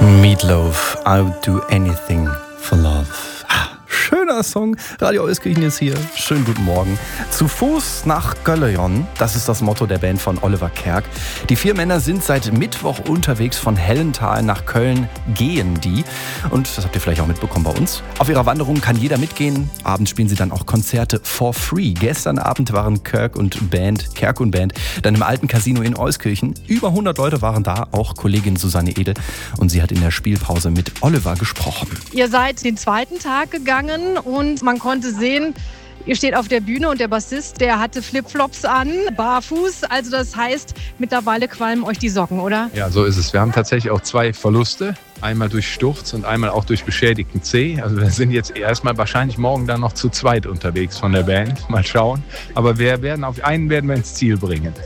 Meatloaf, I would do anything for love. Schöner Song. Radio Euskirchen ist hier. Schönen guten Morgen. Zu Fuß nach Köln. Das ist das Motto der Band von Oliver Kerk. Die 4 Männer sind seit Mittwoch unterwegs. Von Hellenthal nach Köln gehen die. Und das habt ihr vielleicht auch mitbekommen bei uns. Auf ihrer Wanderung kann jeder mitgehen. Abends spielen sie dann auch Konzerte for free. Gestern Abend waren Kerk und Band dann im alten Casino in Euskirchen. Über 100 Leute waren da, auch Kollegin Susanne Edel. Und sie hat in der Spielpause mit Oliver gesprochen. Ihr seid den zweiten Tag gegangen und man konnte sehen, ihr steht auf der Bühne und der Bassist, der hatte Flipflops an, barfuß. Also das heißt, mittlerweile qualmen euch die Socken, oder? Ja, so ist es. Wir haben tatsächlich auch 2 Verluste. Einmal durch Sturz und einmal auch durch beschädigten Zeh. Also wir sind jetzt erstmal wahrscheinlich morgen dann noch zu zweit unterwegs von der Band. Mal schauen. Aber einen werden wir ins Ziel bringen.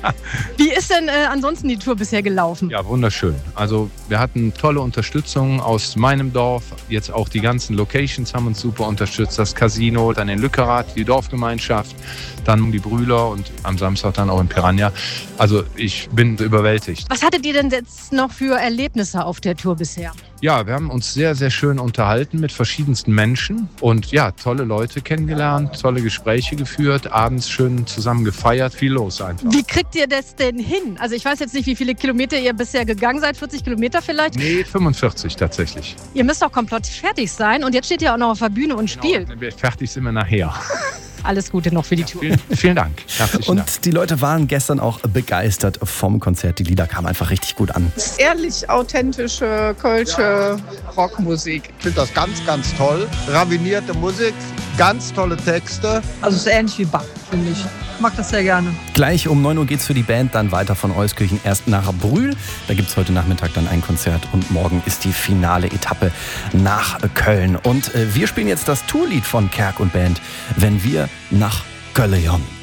Wie ist denn ansonsten die Tour bisher gelaufen? Ja, wunderschön. Also wir hatten tolle Unterstützung aus meinem Dorf. Jetzt auch die ganzen Locations haben uns super unterstützt. Das Casino, dann in Lückerath, die Dorfgemeinschaft, dann die Brühler und am Samstag dann auch in Piranha. Also ich bin überwältigt. Was hattet ihr denn jetzt noch für Erlebnisse auf der Tour bisher? Ja, wir haben uns sehr, sehr schön unterhalten mit verschiedensten Menschen und ja, tolle Leute kennengelernt, tolle Gespräche geführt, abends schön zusammen gefeiert, viel los einfach. Wie kriegt ihr das denn hin? Also ich weiß jetzt nicht, wie viele Kilometer ihr bisher gegangen seid, 40 Kilometer vielleicht? Nee, 45 tatsächlich. Ihr müsst doch komplett fertig sein und jetzt steht ihr auch noch auf der Bühne und spielt. Genau, fertig sind wir nachher. Alles Gute noch für die Tour. Vielen Dank. Herzlichen Dank. Und die Leute waren gestern auch begeistert vom Konzert. Die Lieder kamen einfach richtig gut an. Ehrlich, authentische, kölsche Rockmusik. Ich finde das ganz, ganz toll. Ravinierte Musik, ganz tolle Texte. Also es ist ähnlich wie Bach, finde ich. Ich mag das sehr gerne. Gleich um 9 Uhr geht's für die Band dann weiter von Euskirchen erst nach Brühl. Da gibt's heute Nachmittag dann ein Konzert und morgen ist die finale Etappe nach Köln. Und wir spielen jetzt das Tourlied von Kerk und Band, wenn wir nach Köln.